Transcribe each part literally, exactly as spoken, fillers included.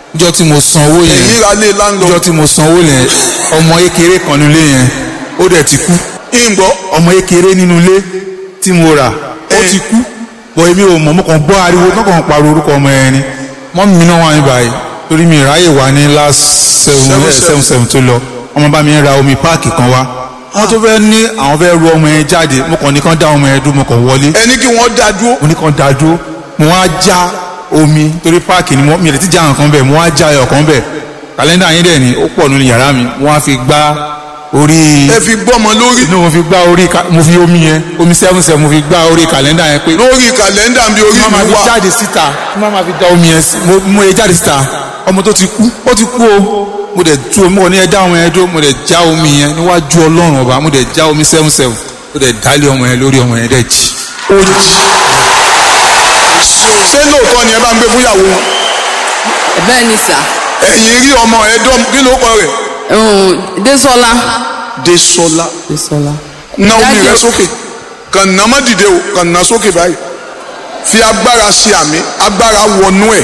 Ìjọ́ tí mo san owó yẹn. Èyí ra lé landlord. Ìjọ́ tí mo san owó yẹn ọmọ kékeré kan nílé yẹn ó dẹ̀ ti kú. Ìgbọ́. Ọmọ kékeré nínú ilé tí mo rà ó ti kú. Bọ̀ èmi ò mọ̀ mo kàn gbọ́ ariwo mo kàn pariwo orúkọ ọmọ yẹn ni. Mọ́mí mi náà wà ní báyìí torí mi ráyè wá ní last seven seven seven tó lọ. Ọmọ bá mi ra omi páàkì kan wá. Wọ́n tó fẹ́ ní àwọn fẹ́ ru ọmọ yẹn jáde mo kàn ní kán dá ọmọ yẹn dúró mo kàn wọlé. Ẹni kí wọ́n dá dúró. Mo ní kán dá dúró mo wá já omi torí páàkì ni mi lè ti já nǹkan bẹ́ẹ̀ mo wá já ẹyọ kan bẹ́ẹ̀ kàlẹ́ndà yín dẹ̀ ni ó pọ̀ nínú yàrá mi wọ́n á fi gbá orí. Ẹ fi gbọ́mọ lórí. inú mo fi gbá orí mo fi omi yẹn omi seven seven mo fi gbá orí kàlẹ́ndà yẹn pé. lórí kàlẹ́ndà bí orí mi wà. mo máa fi jáde síta mo máa fi da omi yẹn mo mo yẹ jáde síta ọmọ tó ti kú ó ti kú o mo dẹ̀ tú omi wọn ní ẹja ọmọ yẹn dúró mo dẹ̀ já omi yẹn níwájú ọlọ́run ọba mo dẹ̀ já omi seven seven mo dẹ̀ dálé ọmọ yẹn lórí ọmọ yẹn dẹ̀ jí. ó jí. ṣé lóòótọ́ ni ẹ bá ń gbé fúnyàwó wọn. bẹ́ẹ̀ ni sà. ẹ̀yin rí ọmọ ẹ̀dọ́ kí ló kọ rẹ̀. Désọlá. Désọlá. Désọlá. na omi rẹ sókè kàn ná má dìde o kàn ná sókè báyìí fi agbára ṣe àmì agbára wọnú ẹ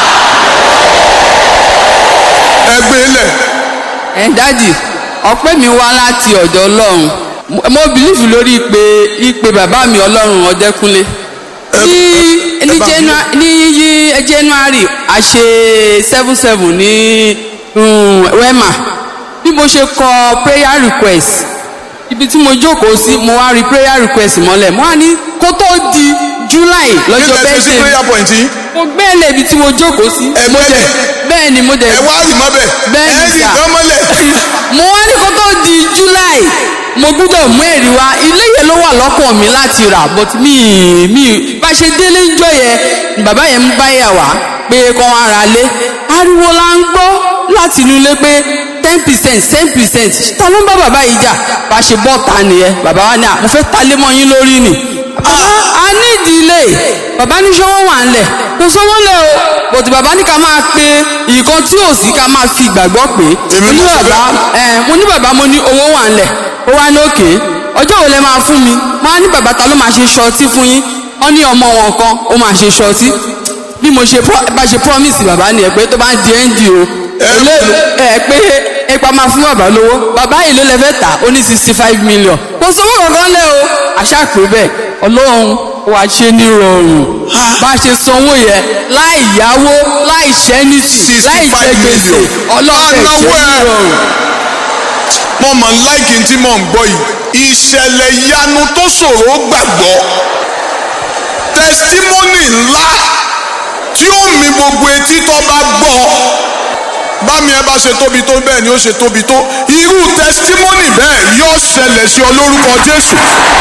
ẹgbẹ́ ilẹ̀. ẹ dádì ọpẹ́ mi wá láti ọ̀dọ̀ Ọlọ́run mo bìlífù lórí ìpè ìpè bàbá mi Ọlọ́run Ọdẹ́kúnlé ní ní January a ṣe seven seven ní Wema bí mo ṣe kọ prayer request ibi tí mo jókòó sí mo wá rí prayer request mọ́lẹ̀ mo wá ní kó tó di July lọ́jọ́ bẹ́ẹ̀ ṣe mo gbẹ́lẹ̀ ibi tí mo jókòó sí mo dẹ̀ bẹ́ẹ̀ ni mo dẹ̀ ẹ wá rí mọ́ bẹ́ẹ̀ bẹ́ẹ̀ ni sà mo wá ní kó tó di July mo gbúdọ̀ mú ẹ̀rí wá ilé yẹn ló wà lọ́kàn mi láti rà but mi mi bá ṣe délé ń jọ yẹn bàbá yẹn ń bá yà wá pé kọ́ wá ra lé ariwo la ń gbọ́ láti inú ilé pé ten percent ten percent ta ló ń bá bàbá yìí jà bá ṣe bọ́ ta nìyẹn bàbá wa ní à mo fẹ́ ta lé mọ́ yín lórí ni bàbá a ní ìdílé bàbá ní sọ́wọ́ wà ńlẹ̀ kò sọ́wọ́ lẹ̀ o bòtí bàbá ní ká máa pe nǹkan tí ò sí ká máa fi gbàgbọ́ pé mo ní bàbá ẹ mo ní bàbá mo ní owó wà ńlẹ̀ ó wá ní òkè ọjọ́ wo lẹ máa fún mi mo á ní bàbá ta ló máa ṣe ṣọtí fún yín wọ́n ní ọmọ wọn kan ó máa ṣe ṣọtí bí mo ṣe bá ṣe promise bàbá ni ẹ pé tó bá di ẹ́ńdì o ẹ pé ipa máa fún bàbá lówó bàbá yìí ló lẹ fẹ́ tà ó ní sixty five million kò sówó kankan lẹ́ o àṣà pé bẹ́ẹ̀ ọlọ́run wàá ṣe ní rọrùn bá ṣe sanwó yẹn láì yáwó láì ṣẹ́nìtì láì jẹ gbèsè ọlọ́run ṣe ní rọrùn. mo mọ̀ láìkí tí mò ń gbọ́ yìí ìṣẹ̀lẹ̀ ìyanu tó ṣòro gbàgbọ́ tẹsítímọ́nì ńlá tí ó mi gbogbo etí tó bá gbọ́ bámi ẹ bá ṣe tóbi tó bẹ́ẹ̀ ni ó ṣe tóbi tó irú tẹsítímọ́nì bẹ́ẹ̀ yóò ṣẹlẹ̀ sí ọ lórúkọ Jésù.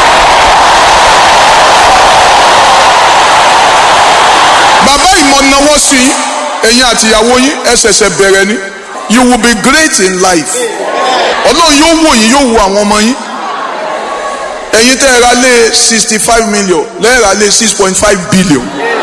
bàbá ìmọ̀nàwọ́ sí ẹ̀yin àti ìyàwó yín ẹ ṣẹ̀ṣẹ̀ bẹ̀rẹ̀ ni you will be great in life ọlọ́run yóò wò yín yóò wo àwọn ọmọ yín ẹ̀yin tẹ́ ẹ ra lé sixty five million lẹ́ẹ̀ ra lé six point five billion.